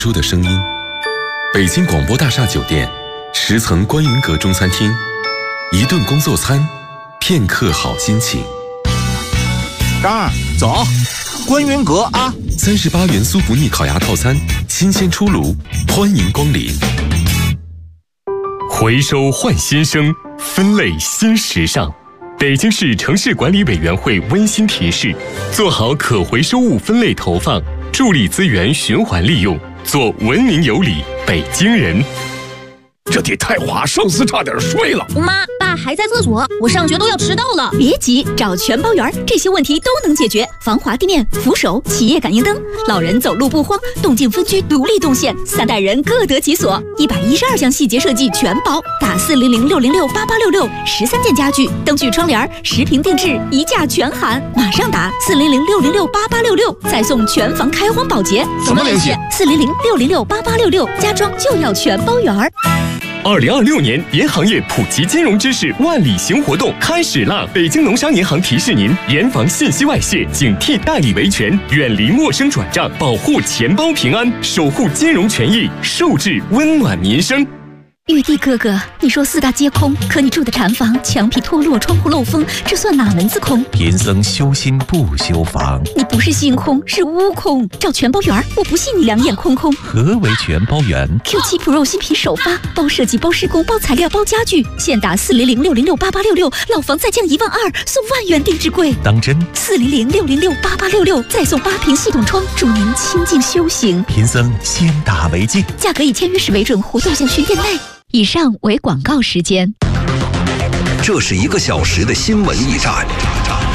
出的声音。北京广播大厦酒店10层观云阁中餐厅，一顿工作餐，片刻好心情。 张儿，走，观云阁啊 ！38元酥不腻烤鸭套餐，新鲜出炉，欢迎光临。 回收换新生，分类新时尚。北京市城市管理委员会温馨提示：做好可回收物分类投放，助力资源循环利用，做文明有礼北京人。 这得太华，上司差点睡了。 妈，爸还在厕所，我上学都要迟到了。 别急，找全包园，这些问题都能解决。防滑地面、扶手、企业感应灯，老人走路不慌，动静分区独立动线，3代人各得其所。112项细节设计全包，打400-606-8866，13件家具、灯具、窗帘，10平定制，一价全含。马上打400-606-8866，再送全房开荒保洁。 怎么联系 ？400-606-8866，家装就要全包园。 2026年银行业普及金融知识万里行活动开始啦！北京农商银行提示您：严防信息外泄，警惕代理维权，远离陌生转账，保护钱包平安，守护金融权益，受制温暖民生。 玉帝哥哥，你说4大皆空，可你住的禅房墙皮脱落，窗户漏风，这算哪门子空？ 贫僧修心不修房。 你不是心空，是悟空。找全包园，我不信你两眼空空。 何为全包园 ？Q7 Pro 新品首发，包设计、包施工、包材料、包家具，现打400-606-8866，老房再降12000，送万元定制柜。 当真 ？400-606-8866，再送8平系统窗，助您清静修行。 贫僧先打为敬， 价格以签约时为准，活动限群店内。以上为广告时间。 这是1个小时的新闻驿站。